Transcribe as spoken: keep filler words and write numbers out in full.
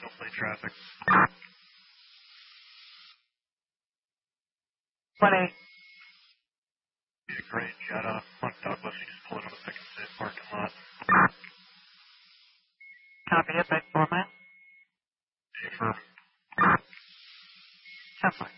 plate traffic. twenty. Yeah, great. Got uh, one Douglas. You just pulled into the second state parking lot. Copy it, back format. Hey, firm. ten.